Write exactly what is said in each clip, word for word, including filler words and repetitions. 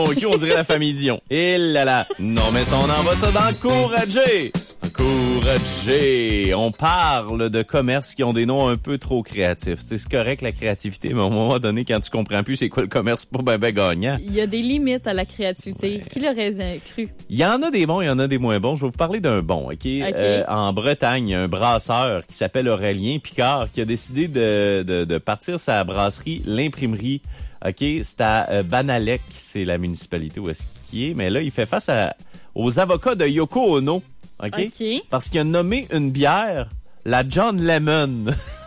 OK, on dirait la famille Dion. Et là là. Non, mais ça, on envoie ça d'encourager. Encourager. On parle de commerces qui ont des noms un peu trop créatifs. C'est correct, la créativité, mais à un moment donné, quand tu comprends plus c'est quoi le commerce, c'est pas ben ben gagnant. Il y a des limites à la créativité. Ouais. Qui l'aurait cru? Il y en a des bons, il y en a des moins bons. Je vais vous parler d'un bon, OK? okay. Euh, en Bretagne, il y a un brasseur qui s'appelle Aurélien Picard qui a décidé de, de, de partir sa brasserie, l'imprimerie. OK? C'est à euh, Banalec, c'est la municipalité où est-ce qu'il est. Mais là, il fait face à, aux avocats de Yoko Ono. OK? okay. Parce qu'il a nommé une bière la John Lemon.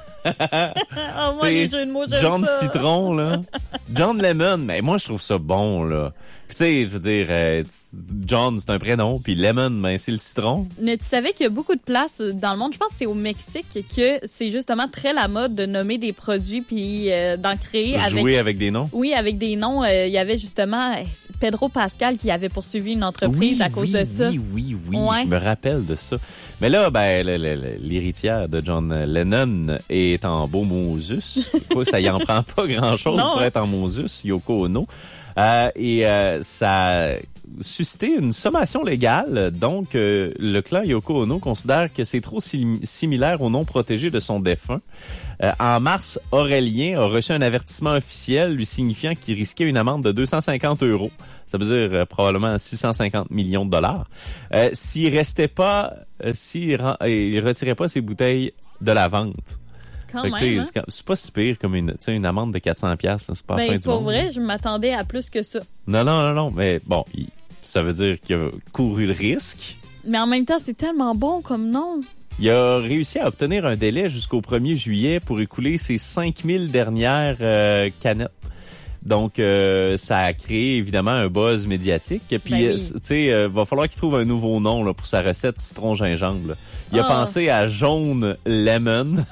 Oh, moi, les jeux de mots, j'aime John ça. Citron, là. John Lemon, mais moi, je trouve ça bon, là. Tu sais, je veux dire, euh, John, c'est un prénom, puis Lemon, ben, c'est le citron. Mais tu savais qu'il y a beaucoup de places dans le monde, je pense que c'est au Mexique, que c'est justement très la mode de nommer des produits puis euh, d'en créer. Jouer avec... avec des noms? Oui, avec des noms. Euh, il y avait justement Pedro Pascal qui avait poursuivi une entreprise oui, à cause oui, de ça. Oui, oui, oui, ouais. Je me rappelle de ça. Mais là, ben, l'héritière de John Lennon est en beau Moses. Ça y en prend pas grand-chose non, pour hein? être en Moses, Yoko Ono. Euh, et euh, ça a suscité une sommation légale. Donc, euh, le clan Yoko Ono considère que c'est trop sim- similaire au nom protégé de son défunt. Euh, en mars, Aurélien a reçu un avertissement officiel lui signifiant qu'il risquait une amende de deux cent cinquante euros. Ça veut dire euh, probablement six cent cinquante millions de dollars. Euh, s'il restait pas, euh, s'il ren- il retirait pas ses bouteilles de la vente. Fait que, même, hein? C'est pas si pire comme une, une amende de quatre cents piastres. C'est pas ben, la fin du monde. Pour vrai, je m'attendais à plus que ça. Non, non, non, non. Mais bon, il, ça veut dire qu'il a couru le risque. Mais en même temps, c'est tellement bon comme nom. Il a réussi à obtenir un délai jusqu'au premier juillet pour écouler ses cinq mille dernières euh, canettes. Donc, euh, ça a créé évidemment un buzz médiatique. Puis, ben oui. tu sais, euh, va falloir qu'il trouve un nouveau nom là, pour sa recette citron-gingembre. Là. Il a oh. pensé à Jaune Lemon.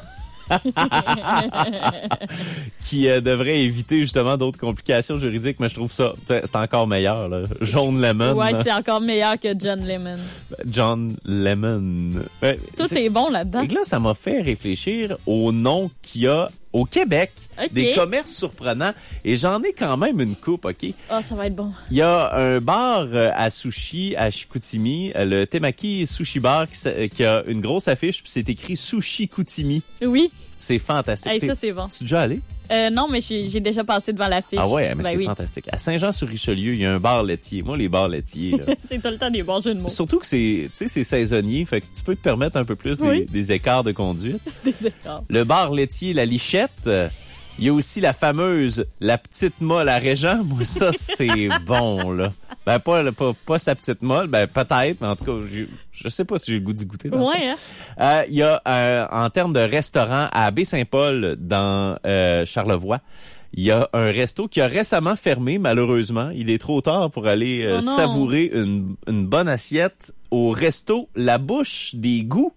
qui euh, devrait éviter justement d'autres complications juridiques, mais je trouve ça, c'est encore meilleur, là. Jaune Lemon. Ouais, c'est encore meilleur que John Lemon. John Lemon. Ouais, Tout est... est bon là-dedans. Et là, ça m'a fait réfléchir au nom qu'il y a au Québec, okay. Des commerces surprenants, et j'en ai quand même une coupe, OK? Ah, oh, ça va être bon. Il y a un bar à sushi à Chicoutimi, le Temaki Sushi Bar, qui, qui a une grosse affiche, puis c'est écrit Sushi Koutimi. Oui. C'est fantastique. Hey, ça, c'est bon. Tu es déjà allé? Euh, non, mais j'ai, j'ai déjà passé devant l'affiche. Ah ouais, mais ben c'est oui. fantastique. À Saint-Jean-sur-Richelieu, il y a un bar laitier. Moi, les bars laitiers... c'est tout le temps des bons jeux de mots. Surtout que c'est, tu sais, c'est saisonnier, fait que tu peux te permettre un peu plus oui. des, des écarts de conduite. Des écarts. Le bar laitier La Lichette... Il y a aussi la fameuse La Petite Molle à Régent. Moi, ça, c'est bon, là. Ben, pas, pas, pas sa petite molle, ben, peut-être, mais en tout cas, je, je sais pas si j'ai le goût d'y goûter. Ouais, hein? Euh, il y a, euh, en termes de restaurant, à Baie-Saint-Paul, dans euh, Charlevoix, il y a un resto qui a récemment fermé, malheureusement. Il est trop tard pour aller euh, oh savourer une, une bonne assiette au resto La Bouche des Goûts.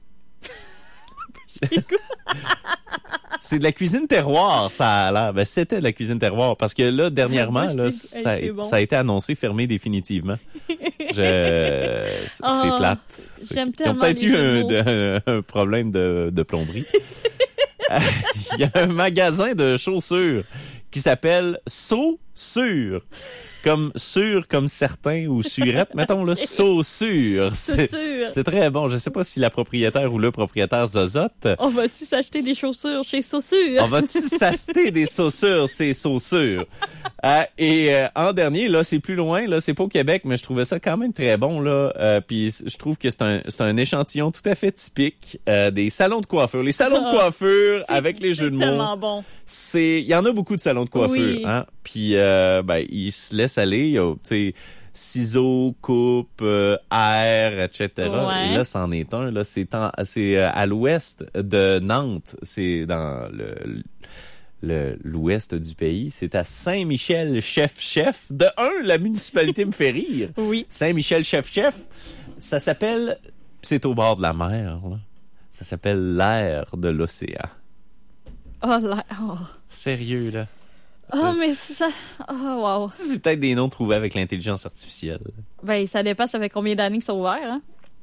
C'est de la cuisine terroir, ça a l'air. Ben, c'était de la cuisine terroir. Parce que là, dernièrement, là, ça, hey, bon. ça a été annoncé fermé définitivement. Je... C'est oh, plate. C'est... J'aime Ils ont peut-être eu un, un, un problème de, de plomberie. Il y a un magasin de chaussures qui s'appelle Saussure. Comme sûr, comme certain ou surette, mettons là, Saussure. C'est, c'est très bon. Je sais pas si la propriétaire ou le propriétaire zozote. On va-tu s'acheter des chaussures chez Saussure? On va-tu s'acheter des chaussures, c'est Saussure. Euh, et euh, en dernier, là, c'est plus loin, là, c'est pas au Québec, mais je trouvais ça quand même très bon, là. Euh, puis je trouve que c'est un, c'est un échantillon tout à fait typique euh, des salons de coiffure. Les salons de coiffure c'est, avec les jeux de mots. C'est tellement bon. C'est, il y en a beaucoup de salons de coiffure, oui. hein. Puis euh, ben ils se laissent aller, il y a, tu sais, ciseaux, coupe, euh, air, et cetera. Ouais. Et là, c'en est un. Là, c'est, en, c'est euh, à l'ouest de Nantes. C'est dans le, le l'ouest du pays. C'est à Saint-Michel-Chef-Chef. De un, la municipalité me fait rire. Oui. Saint-Michel-Chef-Chef. Ça s'appelle, c'est au bord de la mer. Là. Ça s'appelle l'air de l'océan. Oh là, oh. Sérieux là. Oh, mais c'est ça. Oh, wow. C'est peut-être des noms trouvés avec l'intelligence artificielle. Ben, ça dépend, ça fait combien d'années qu'ils sont ouverts, hein?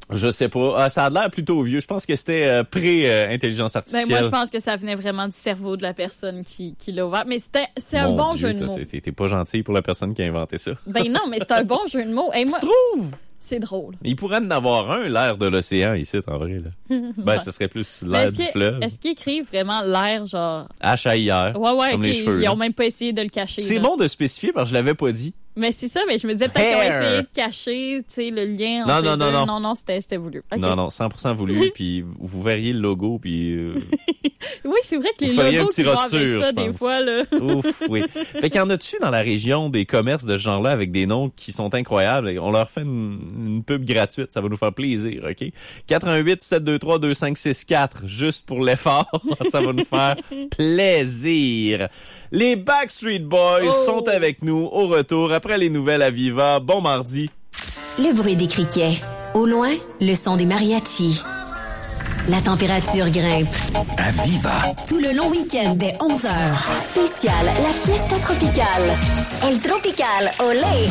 Je sais pas. Ah, ça a l'air plutôt vieux. Je pense que c'était euh, pré-intelligence artificielle. Ben, moi, je pense que ça venait vraiment du cerveau de la personne qui, qui l'a ouvert. Mais c'était, c'est un Mon bon Dieu, jeu de t'as- mots. T'es, t'es pas gentil pour la personne qui a inventé ça. Ben non, mais c'est un bon jeu de mots. Hey, moi, Tu trouves? c'est drôle. Il pourrait en avoir un, l'air de l'océan, ici, en vrai. Là. Ben, ce serait plus Mais l'air est-ce du qu'ils- fleuve. Est-ce qu'ils écrivent vraiment l'air, genre... H A I R. Ouais, ouais, Comme ok, les cheveux. ils là. ont même pas essayé de le cacher. C'est là. bon de spécifier parce que je l'avais pas dit. Mais c'est ça, mais je me disais peut-être qu'ils ont Hair. essayé de cacher, tu sais, le lien Non, entre non, les non, deux. non. Non, non, c'était, c'était voulu. Ok. Non, non, cent pour cent voulu, puis vous verriez le logo, puis... euh, Oui, c'est vrai que les Vous feriez logos un petit qui vont roture, avec ça, je des pense. fois, là. Ouf, oui. Fait qu'il y en a-tu dans la région des commerces de ce genre-là avec des noms qui sont incroyables? On leur fait une, une pub gratuite, ça va nous faire plaisir, OK? quatre un huit, sept deux trois, deux cinq six quatre, juste pour l'effort, ça va nous faire plaisir. Les Backstreet Boys Oh. sont avec nous au retour après les nouvelles à Viva. Bon mardi. Le bruit des criquets. Au loin, le son des mariachis. La température grimpe. À Viva. Tout le long week-end dès onze heures. Spécial, la fiesta tropicale. El Tropical, olé!